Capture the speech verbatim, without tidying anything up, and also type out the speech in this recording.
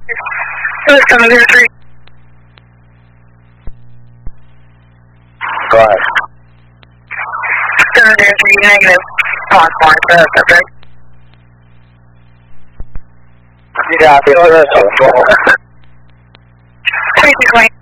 seven zero three. Go ahead. seven zero three, negative. One point, uh, subject. Yeah, the other three two twenty.